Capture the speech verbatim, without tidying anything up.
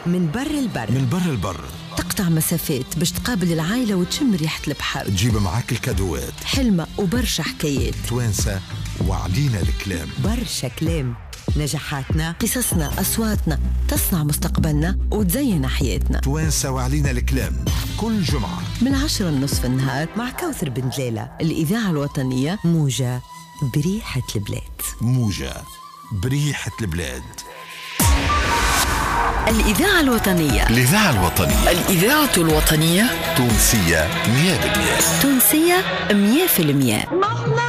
من بر البر من بر البر تقطع مسافات باش تقابل العائلة وتشم ريحة البحر، تجيب معاك الكادوات، حلمة وبرشا حكايات، توانسة وعلينا الكلام، برشا كلام، نجاحاتنا، قصصنا، أصواتنا تصنع مستقبلنا وتزين حياتنا. توانسة وعلينا الكلام كل جمعة من عشرة النصف النهار مع كوثر بن جلالة. الإذاعة الوطنية موجة بريحة البلاد. موجة بريحة البلاد. الإذاعة الوطنية. الإذاعة الوطنية. الإذاعة الوطنية تونسية مية بالمية. تونسية مية في المية.